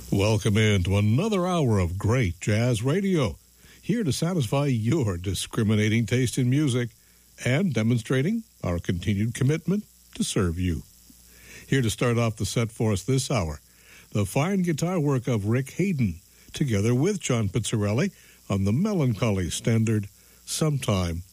Welcome into another hour of great jazz radio, here to satisfy your discriminating taste in music and demonstrating our continued commitment to serve you. Here to start off the set for us this hour, the fine guitar work of Rick Hayden, together with John Pizzarelli on the melancholy standard, Sometime